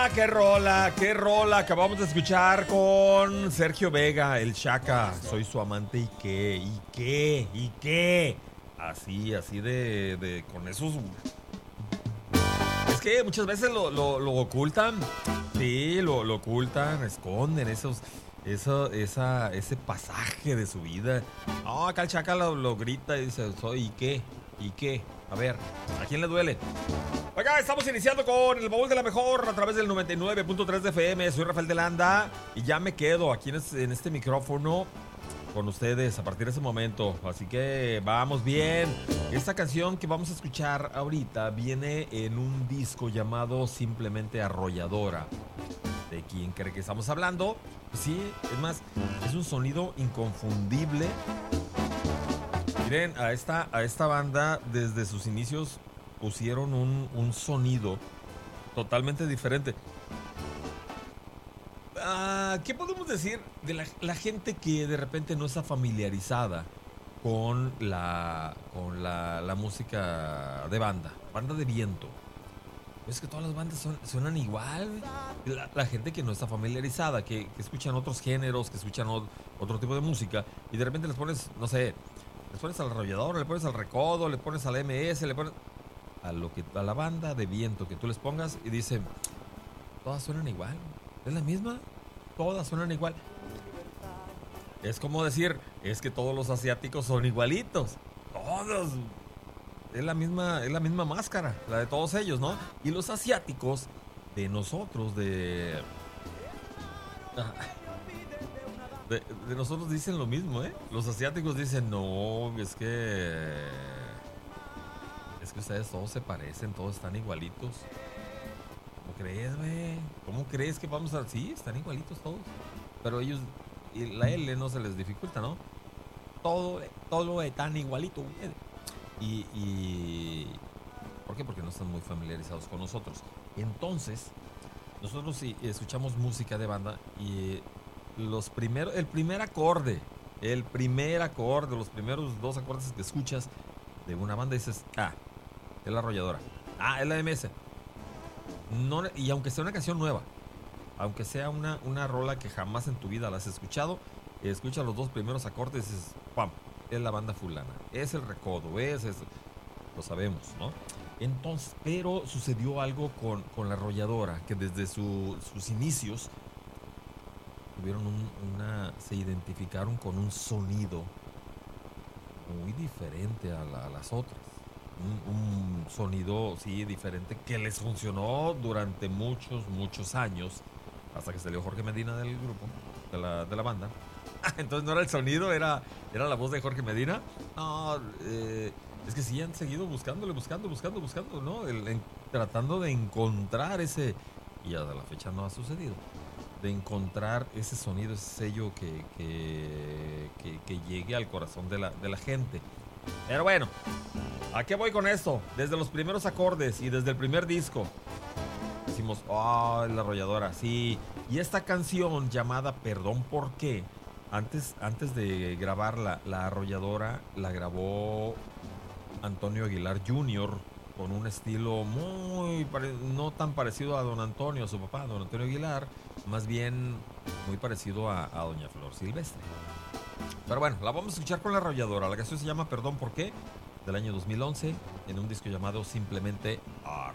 qué rola acabamos de escuchar con Sergio Vega, el Chaca. Soy su amante y qué. Así con esos. Es que muchas veces lo ocultan. Sí, lo ocultan, esconden ese pasaje de su vida. No, acá el Chaca lo grita y dice, soy ¿y qué? A ver, ¿a quién le duele? Oiga, estamos iniciando con el baúl de la mejor a través del 99.3 de FM. Soy Rafael de Landa y ya me quedo aquí en este micrófono con ustedes a partir de ese momento. Así que vamos bien. Esta canción que vamos a escuchar ahorita viene en un disco llamado Simplemente Arrolladora. ¿De quién cree que estamos hablando? Sí, es más, es un sonido inconfundible. Miren, a esta banda desde sus inicios pusieron un sonido totalmente diferente. ¿Qué podemos decir de la gente que de repente no está familiarizada con la música de banda de viento? Es que todas las bandas suenan igual. La gente que no está familiarizada, que escuchan otros géneros, que escuchan otro tipo de música, y de repente les pones, no sé, les pones al arrollador, le pones al recodo, le pones al MS, le pones a la banda de viento que tú les pongas y dicen, todas suenan igual. ¿Es la misma? Todas suenan igual. Es como decir, es que todos los asiáticos son igualitos. Todos. Es la misma máscara, la de todos ellos, ¿no? Y los asiáticos de nosotros, de nosotros dicen lo mismo, ¿eh? Los asiáticos dicen, no, es que ustedes todos se parecen, todos están igualitos. ¿Cómo crees, güey? ¿Cómo crees que vamos a...? Sí, están igualitos todos. Pero ellos, y la L no se les dificulta, ¿no? Todo es tan igualito, güey. Y ¿por qué? Porque no están muy familiarizados con nosotros. Entonces, nosotros sí escuchamos música de banda y el primer acorde, los primeros dos acordes que escuchas de una banda dices, es la arrolladora. Es la MS. No, y aunque sea una canción nueva, aunque sea una rola que jamás en tu vida la has escuchado, escucha los dos primeros acordes y dices, ¡pam! Es la banda fulana, es el recodo, es lo sabemos, ¿no? Entonces, pero sucedió algo con la arrolladora, que desde sus inicios tuvieron se identificaron con un sonido muy diferente a las otras. Un sonido, sí, diferente, que les funcionó durante muchos años, hasta que salió Jorge Medina del grupo, de la banda. Entonces no era el sonido, era la voz de Jorge Medina. No, es que sí han seguido buscando, ¿no? Tratando de encontrar ese, y hasta la fecha no ha sucedido, de encontrar ese sonido, ese sello que llegue al corazón de la gente. Pero bueno, ¿a qué voy con esto? Desde los primeros acordes y desde el primer disco decimos, la arrolladora, sí. Y esta canción llamada Perdón ¿Por qué? Antes de grabar la arrolladora, la grabó Antonio Aguilar Jr. con un estilo no tan parecido a don Antonio, a su papá, don Antonio Aguilar, más bien muy parecido a doña Flor Silvestre. Pero bueno, la vamos a escuchar con la arrolladora. La canción se llama Perdón ¿Por qué? Del año 2011, en un disco llamado Simplemente